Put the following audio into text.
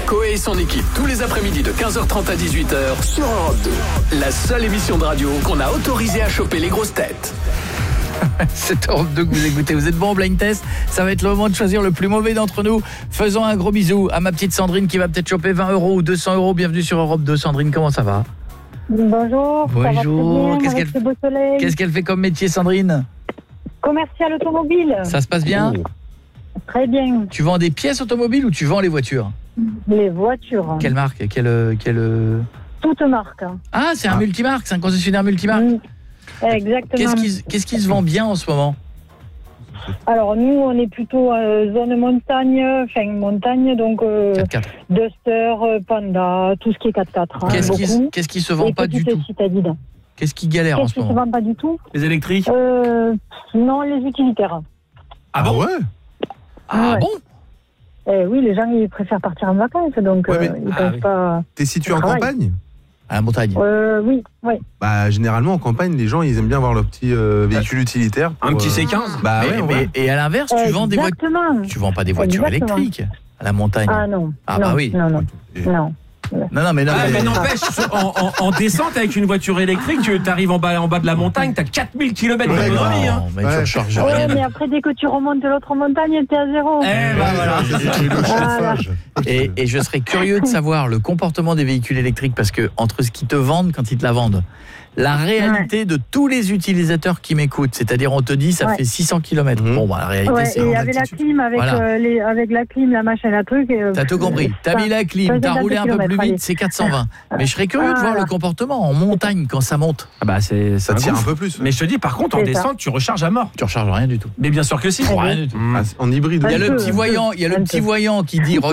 Coé et son équipe, tous les après-midi de 15h30 à 18h sur Europe 2. La seule émission de radio qu'on a autorisé à choper les grosses têtes. C'est Europe 2 que vous écoutez. Vous êtes bon au blind test. Ça va être le moment de choisir le plus mauvais d'entre nous. Faisons un gros bisou à ma petite Sandrine qui va peut-être choper 20 € ou 200 €. Bienvenue sur Europe 2. Sandrine, comment ça va? Bonjour. Bonjour. Qu'est-ce qu'elle fait comme métier, Sandrine? Commercial automobile. Ça se passe bien? Très bien. Tu vends des pièces automobiles ou tu vends les voitures? Les voitures. Quelle marque? Toutes marques. Ah, c'est un multimarque, c'est un concessionnaire multimarque. Exactement. Qu'est-ce qui se vend bien en ce moment? Alors nous, on est plutôt zone montagne, donc 4x4. Duster, Panda, tout ce qui est 4x4. Qu'est-ce qui se vend pas du tout? Citadine. Qu'est-ce qui galère en ce moment? Qu'est-ce qui se vend pas du tout? Les électriques? Non, les utilitaires. Ah bon? Ouais. Ah ouais. bon? Oui, les gens ils préfèrent partir en vacances, donc ils peuvent pas. T'es situé en campagne? À la montagne. Oui. Bah généralement en campagne, les gens ils aiment bien avoir leur petit véhicule utilitaire. Un petit C15? Bah ouais. Et à l'inverse, tu vends des voitures. Tu vends pas des voitures électriques à la montagne. Ah non. Ah bah oui. Non. Non, mais n'empêche, en descente avec une voiture électrique, tu arrives en bas de la montagne, t'as 4000 km d'autonomie. Non, mais tu recharges rien. Mais après, dès que tu remontes l'autre montagne, t'es à zéro. Voilà. Et je serais curieux de savoir le comportement des véhicules électriques, parce que entre ce qu'ils te vendent quand ils te la vendent, la réalité de tous les utilisateurs qui m'écoutent, c'est-à-dire on te dit ça fait 600 km. Bon, bah, la réalité c'est... Et avec la clim, avec la clim, la machin, la truc... T'as tout compris. T'as mis la clim, t'as roulé un peu plus vite, c'est 420. Mais je serais curieux de voir le comportement en montagne quand ça monte. Ah bah ça tire un peu plus. Mais je te dis, par contre, en descente, tu recharges à mort. Tu recharges rien du tout. Mais bien sûr que si. Rien du tout. En hybride. Il y a le petit voyant qui dit